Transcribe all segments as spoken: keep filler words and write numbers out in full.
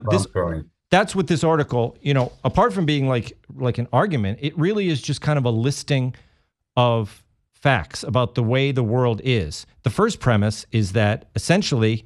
this throwing. that's what this article, you know, apart from being like like an argument, it really is just kind of a listing of facts about the way the world is. The first premise is that essentially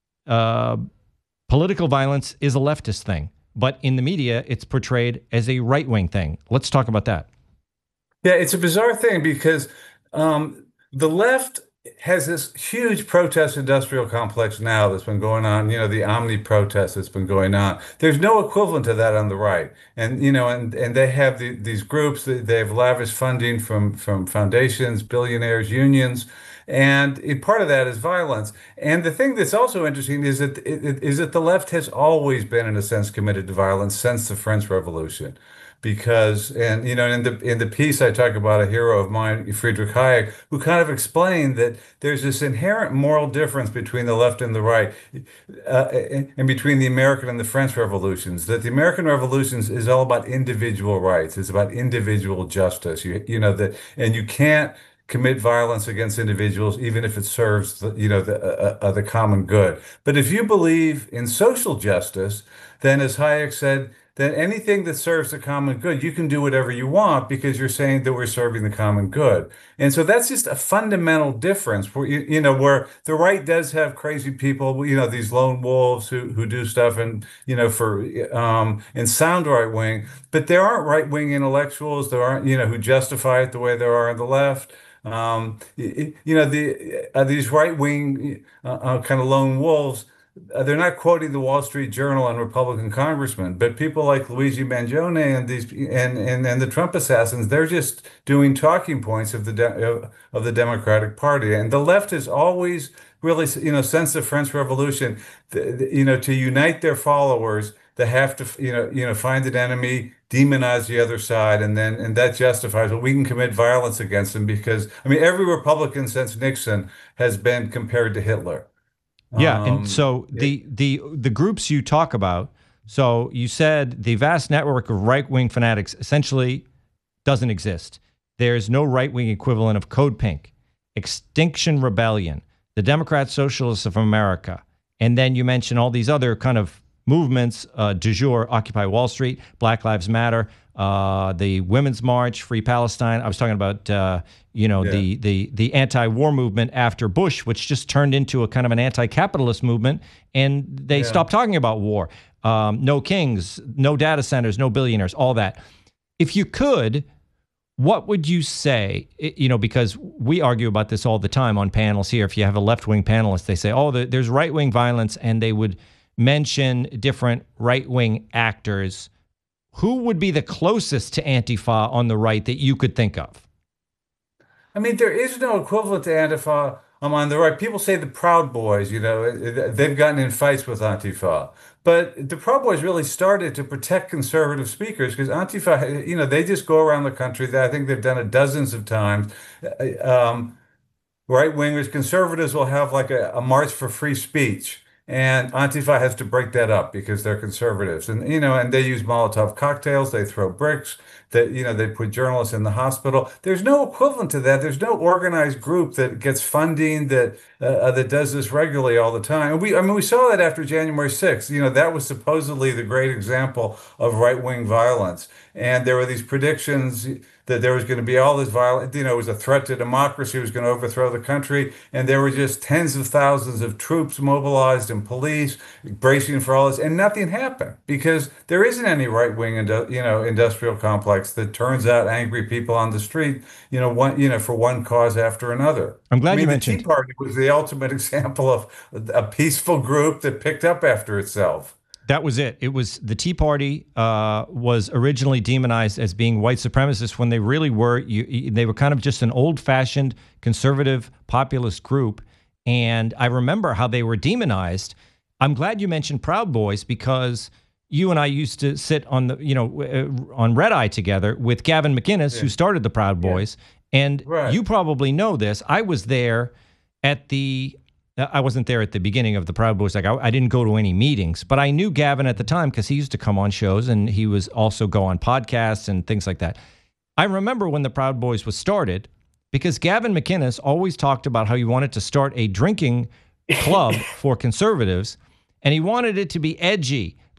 uh, political violence is a leftist thing, but in the media, it's portrayed as a right-wing thing. Let's talk about that. Yeah, it's a bizarre thing because um, the left has this huge protest industrial complex now that's been going on, you know, the Omni protest that's been going on. There's no equivalent to that on the right. And, you know, and, and they have the, these groups, that they have lavish funding from, from foundations, billionaires, unions. And it, part of that is violence. And the thing that's also interesting is that it, is that the left has always been, in a sense, committed to violence since the French Revolution. Because, and you know, in the in the piece I talk about a hero of mine, Friedrich Hayek, who kind of explained that there's this inherent moral difference between the left and the right, uh, and between the American and the French revolutions. That the American revolutions is all about individual rights. It's about individual justice. You you know that, and you can't commit violence against individuals, even if it serves the, you know, the uh, uh, the common good. But if you believe in social justice, then as Hayek said, then anything that serves the common good, you can do whatever you want because you're saying that we're serving the common good. And so that's just a fundamental difference where, you, you know, where the right does have crazy people, you know, these lone wolves who, who do stuff and, you know, for, um, and sound right wing, but there aren't right wing intellectuals. There aren't, you know, who justify it the way there are on the left. Um, you, you know, the, uh, these right wing, uh, uh, kind of lone wolves, uh, they're not quoting the Wall Street Journal and Republican congressmen, but people like Luigi Mangione and these and and, and the Trump assassins, they're just doing talking points of the de of the Democratic Party. And the left has always really, you know, since the French Revolution, the, the, you know, to unite their followers, they have to, you know, you know, find an enemy, demonize the other side, and then and that justifies, well, we can commit violence against them because I mean, every Republican since Nixon has been compared to Hitler. Yeah, and Um, so the the the groups you talk about, so you said the vast network of right-wing fanatics essentially doesn't exist. There's no right-wing equivalent of Code Pink, Extinction Rebellion, the Democrat Socialists of America, and then you mention all these other kind of movements, uh, du jour, Occupy Wall Street, Black Lives Matter, uh, the Women's March, Free Palestine. I was talking about, uh, you know, yeah. the the the anti-war movement after Bush, which just turned into a kind of an anti-capitalist movement, and they Yeah. stopped talking about war. Um, no kings, no data centers, no billionaires, all that. If you could, what would you say? I- You know, because we argue about this all the time on panels here. If you have a left-wing panelist, they say, oh, the, there's right-wing violence, and they would mention different right-wing actors. Who would be the closest to Antifa on the right that you could think of? I mean, there is no equivalent to Antifa. I'm on the right. People say the Proud Boys, you know, they've gotten in fights with Antifa. But the Proud Boys really started to protect conservative speakers because Antifa, you know, they just go around the country. I think they've done it dozens of times. Um, right wingers, conservatives will have like a, a march for free speech. And Antifa has to break that up because they're conservatives. And, you know, and they use Molotov cocktails, they throw bricks, that, you know, they put journalists in the hospital. There's no equivalent to that. There's no organized group that gets funding that uh, uh, that does this regularly all the time. And we, I mean, we saw that after January sixth. You know, that was supposedly the great example of right-wing violence. And there were these predictions that there was going to be all this violence, you know, it was a threat to democracy, it was going to overthrow the country. And there were just tens of thousands of troops mobilized and police bracing for all this. And nothing happened because there isn't any right-wing, you know, industrial complex that turns out angry people on the street, you know, one, you know, for one cause after another. I'm I glad you mean, the Tea mentioned. Party was the ultimate example of a peaceful group that picked up after itself. That was it. It was the Tea Party uh, was originally demonized as being white supremacists when they really were. You, you, they were kind of just an old-fashioned conservative populist group. And I remember how they were demonized. I'm glad you mentioned Proud Boys because you and I used to sit on the, you know, uh, on Red Eye together with Gavin McInnes, Yeah. who started the Proud Boys. Yeah. And Right. you probably know this. I was there at the I wasn't there at the beginning of the Proud Boys. Like I, I didn't go to any meetings, but I knew Gavin at the time because he used to come on shows and he was also go on podcasts and things like that. I remember when the Proud Boys was started because Gavin McInnes always talked about how he wanted to start a drinking club for conservatives, and he wanted it to be edgy,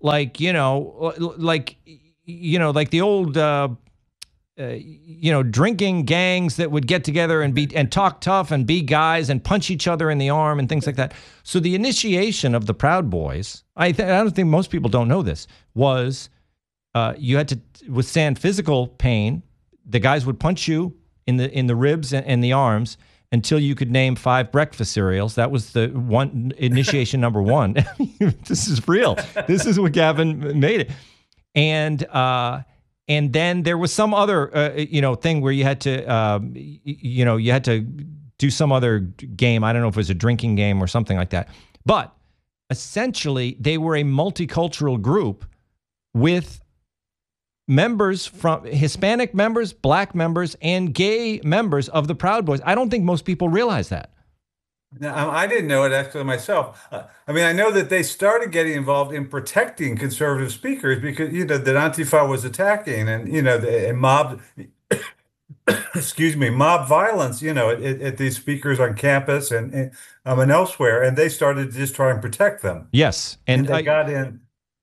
like you know, like you know, like the old. Uh, uh, you know, drinking gangs that would get together and be and talk tough and be guys and punch each other in the arm and things like that. So the initiation of the Proud Boys, I th- I don't think most people don't know this, was uh, you had to withstand physical pain. The guys would punch you in the in the ribs and, and the arms until you could name five breakfast cereals. That was the one initiation number one. This is real. This is what Gavin made it, and. uh And then there was some other, uh, you know, thing where you had to, um, you know, you had to do some other game. I don't know if it was a drinking game or something like that. But essentially, they were a multicultural group with members from Hispanic members, black members, and gay members of the Proud Boys. I don't think most people realize that. Now, um, I didn't know it actually myself. Uh, I mean, I know that they started getting involved in protecting conservative speakers because, you know, that Antifa was attacking and, you know, the and mob, excuse me, mob violence, you know, at, at these speakers on campus and, and, um, and elsewhere. And they started to just try and protect them. Yes, And and they I, got in.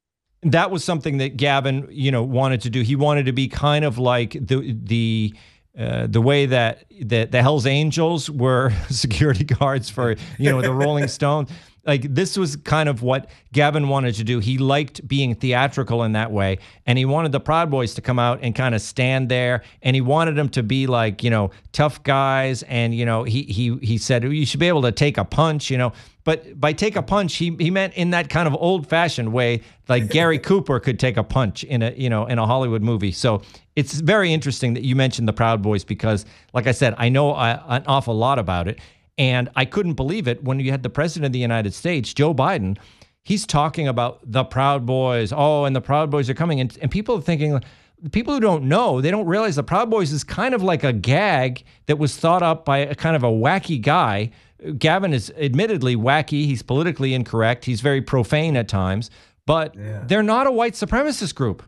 that was something that Gavin, you know, wanted to do. He wanted to be kind of like the the uh, the way that that the Hells Angels were security guards for, you know, the Rolling Stones. Like this was kind of what Gavin wanted to do. He liked being theatrical in that way, and he wanted the Proud Boys to come out and kind of stand there, and he wanted them to be like, you know, tough guys, and you know, he he he said you should be able to take a punch, you know. But by take a punch, he he meant in that kind of old-fashioned way, like Gary Cooper could take a punch in a, you know, in a Hollywood movie. So it's very interesting that you mentioned the Proud Boys because, like I said, I know a, an awful lot about it. And I couldn't believe it when you had the president of the United States, Joe Biden. He's talking about the Proud Boys. Oh, and the Proud Boys are coming. And, and people are thinking, people who don't know, they don't realize the Proud Boys is kind of like a gag that was thought up by a kind of a wacky guy. Gavin is admittedly wacky. He's politically incorrect. He's very profane at times. But Yeah. they're not a white supremacist group.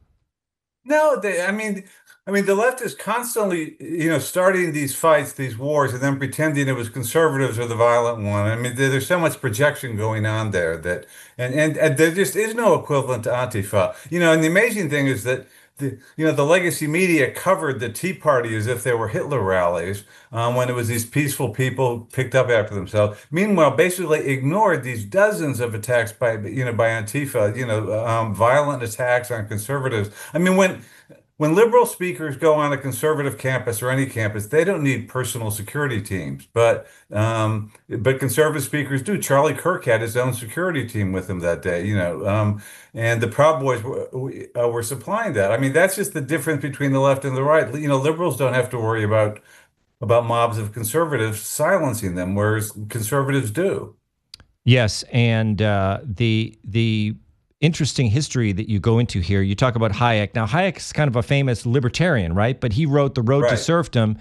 No, they, I mean, I mean, the left is constantly, you know, starting these fights, these wars, and then pretending it was conservatives are the violent one. I mean, there, there's so much projection going on there that, and, and and there just is no equivalent to Antifa. You know, and the amazing thing is that the, you know, the legacy media covered the Tea Party as if they were Hitler rallies, um, when it was these peaceful people picked up after themselves. Meanwhile, basically ignored these dozens of attacks by, you know, by Antifa, you know, um, violent attacks on conservatives. I mean, when when liberal speakers go on a conservative campus or any campus, they don't need personal security teams, but um, but conservative speakers do. Charlie Kirk had his own security team with him that day, you know, um, and the Proud Boys were, uh, were supplying that. I mean, that's just the difference between the left and the right. You know, liberals don't have to worry about about mobs of conservatives silencing them, whereas conservatives do. Yes, and uh, the the interesting history that you go into here, you talk about Hayek. Now, Hayek's kind of a famous libertarian, right? But he wrote The Road to Right, Serfdom,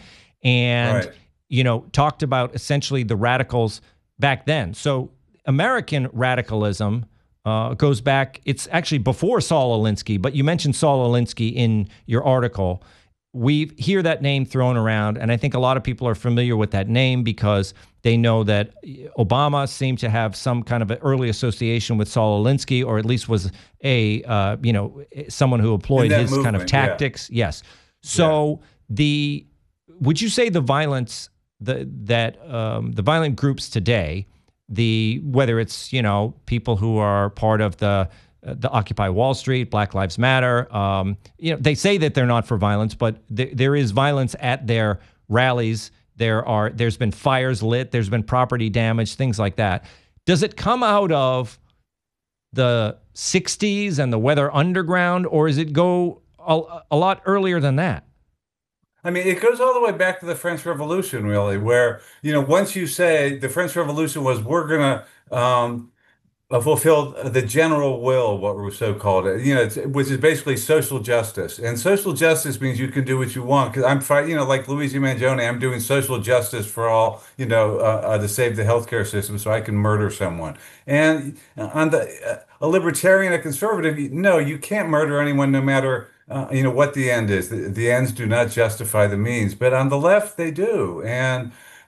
and right. you know talked about essentially the radicals back then. So American radicalism uh, goes back. It's actually before Saul Alinsky, but you mentioned Saul Alinsky in your article. We hear that name thrown around, and I think a lot of people are familiar with that name because they know that Obama seemed to have some kind of an early association with Saul Alinsky, or at least was a uh, you know someone who In employed that his kind of movement, yeah, tactics. Yes. yeah. So the would you say the violence the that um, the violent groups today, the whether it's you know people who are part of the uh, the Occupy Wall Street, Black Lives Matter. Um, you know, they say that they're not for violence, but th- there is violence at their rallies. There are, there's been fires lit. There's been property damage, things like that. Does it come out of the sixties and the Weather Underground, or does it go a, a lot earlier than that? I mean, it goes all the way back to the French Revolution, really, where, you know, once you say the French Revolution was, we're gonna um, uh, fulfill the general will, what Rousseau called it, you know, it's, which is basically social justice. And social justice means you can do what you want. Because I'm fighting, you know, like Luigi Mangione, I'm doing social justice for all, you know, uh, uh, to save the healthcare system so I can murder someone. And on the uh, a libertarian, a conservative, no, you can't murder anyone no matter. Uh, you know what the end is. The, the ends do not justify the means, but on the left they do, and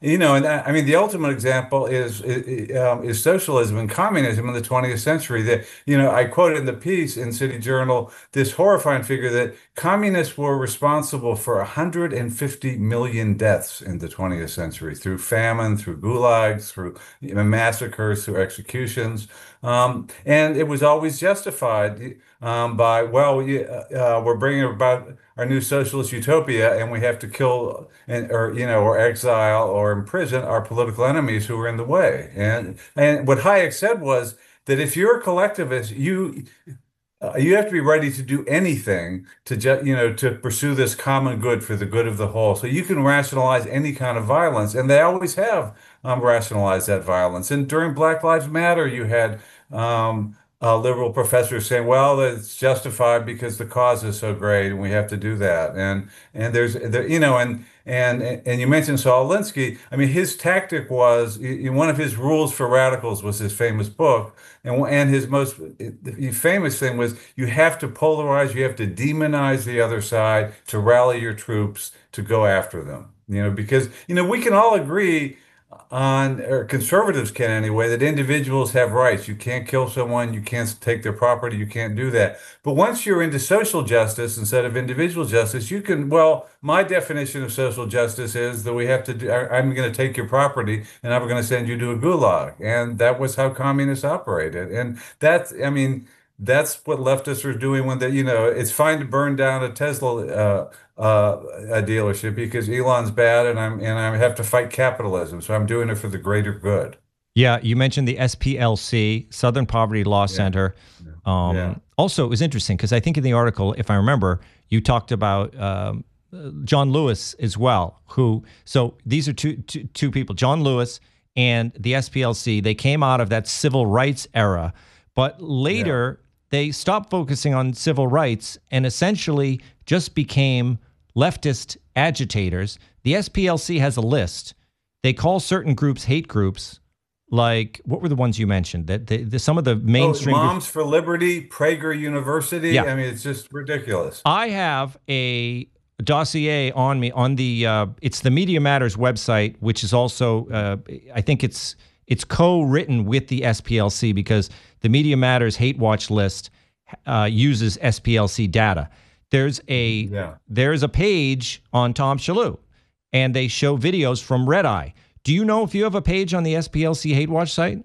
You know, and I I mean, the ultimate example is is, um, is socialism and communism in the twentieth century. That, you know, I quoted in the piece in City Journal this horrifying figure that communists were responsible for one hundred fifty million deaths in the twentieth century through famine, through gulags, through, you know, massacres, through executions. Um, and it was always justified um, by, well, we, uh, uh, we're bringing about our new socialist utopia, and we have to kill and or you know or exile or imprison our political enemies who are in the way. And and what Hayek said was that if you're a collectivist, you uh, you have to be ready to do anything to just, you know, to pursue this common good for the good of the whole. So you can rationalize any kind of violence, and they always have um, rationalized that violence. And during Black Lives Matter, you had um, uh, liberal professors saying, "Well, it's justified because the cause is so great, and we have to do that." And and there's there, you know, and and and you mentioned Saul Alinsky. I mean, his tactic was one of his rules for radicals was his famous book. And, and his most famous thing was you have to polarize, you have to demonize the other side to rally your troops to go after them. You know, because, you know, we can all agree on, or conservatives can anyway, that individuals have rights. You can't kill someone, you can't take their property, you can't do that. But once you're into social justice instead of individual justice, you can, well, my definition of social justice is that we have to do, I- I'm going to take your property and I'm going to send you to a gulag. And that was how communists operated. And that's, I mean, that's what leftists are doing when they, you know, it's fine to burn down a Tesla uh, uh, a dealership because Elon's bad and I'm and I have to fight capitalism. So I'm doing it for the greater good. Yeah, you mentioned the S P L C, Southern Poverty Law Yeah. Center. Yeah. Um, Yeah. Also, it was interesting because I think in the article, if I remember, you talked about um, uh, John Lewis as well. Who? So these are two, two two people, John Lewis and the S P L C. They came out of that civil rights era, but later they stopped focusing on civil rights and essentially just became leftist agitators. The S P L C has a list. They call certain groups hate groups. Like, what were the ones you mentioned? That the, the, some of the Oh, mainstream groups. Moms for Liberty, Prager University. Yeah. I mean, it's just ridiculous. I have a dossier on me on the uh, it's the Media Matters website, which is also uh, I think it's it's co-written with the S P L C because the Media Matters Hate Watch list uh, uses S P L C data. There's a Yeah. there's a page on Tom Shalhoub, and they show videos from Red Eye. Do you know if you have a page on the S P L C Hate Watch site?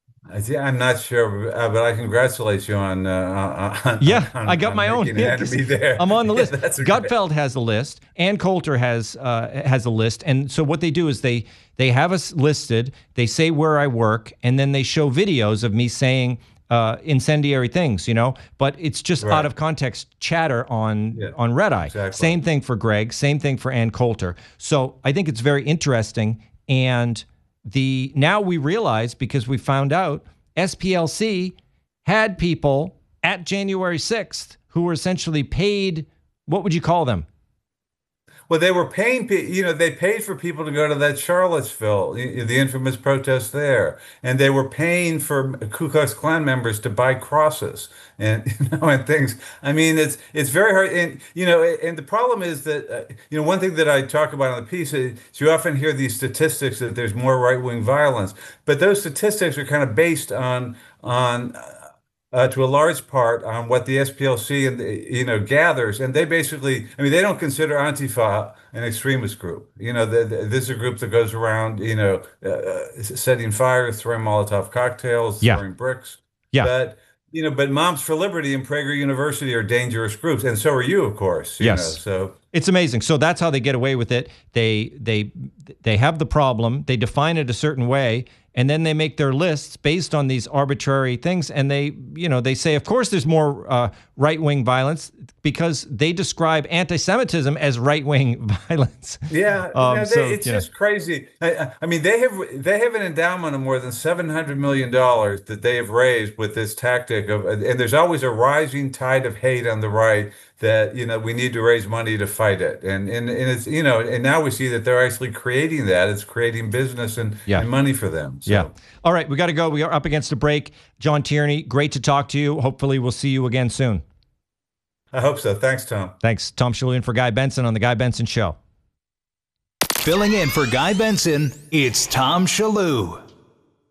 I see, I'm not sure, uh, but I congratulate you on uh, on, Yeah, on, I got on my own. making Yeah, it 'cause be there. I'm on the Yeah, list. that's great. Gutfeld has a list. Ann Coulter has uh, has a list. And so what they do is they they have us listed. They say where I work, and then they show videos of me saying uh, incendiary things. You know, but it's just Right. out of context chatter on Yeah, on Red Eye. exactly. Same thing for Greg. Same thing for Ann Coulter. So I think it's very interesting. And the now we realize because we found out S P L C had people at January sixth who were essentially paid. What would you call them? Well, they were paying, pe- you know, they paid for people to go to that Charlottesville, y- the infamous protest there, and they were paying for Ku Klux Klan members to buy crosses and you know and things. I mean, it's it's very hard, and you know, and the problem is that uh, you know one thing that I talk about in the piece is you often hear these statistics that there's more right-wing violence, but those statistics are kind of based on on. Uh, to a large part on what the S P L C and the, you know gathers, and they basically, I mean, they don't consider Antifa an extremist group. You know, the, the, this is a group that goes around, you know, uh, setting fires, throwing Molotov cocktails, Yeah. throwing bricks. Yeah. But you know, but Moms for Liberty and Prager University are dangerous groups, and so are you, of course. You Yes. know, so It's amazing. So that's how they get away with it. They they they have the problem. They define it a certain way, and then they make their lists based on these arbitrary things. And they, you know, they say, of course, there's more uh, right-wing violence because they describe anti-Semitism as right-wing violence. yeah, Um, you know, they, so, it's you know. just crazy. I, I I mean, they have they have an endowment of more than seven hundred million dollars that they have raised with this tactic of, and there's always a rising tide of hate on the right that you know we need to raise money to fight it, and and and it's you know, and now we see that they're actually creating that. It's creating business and, Yeah. and money for them. So. Yeah. All right, we got to go. We are up against a break. John Tierney, great to talk to you. Hopefully, we'll see you again soon. I hope so. Thanks, Tom. Thanks, Tom Shalhoub, for Guy Benson on the Guy Benson Show. Filling in for Guy Benson, it's Tom Shallou.